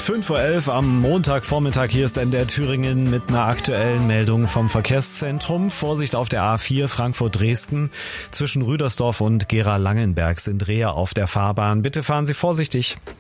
5:11 Uhr am Montagvormittag. Hier ist NDR Thüringen mit einer aktuellen Meldung vom Verkehrszentrum. Vorsicht auf der A4 Frankfurt-Dresden. Zwischen Rüdersdorf und Gera-Langenberg sind Rehe auf der Fahrbahn. Bitte fahren Sie vorsichtig.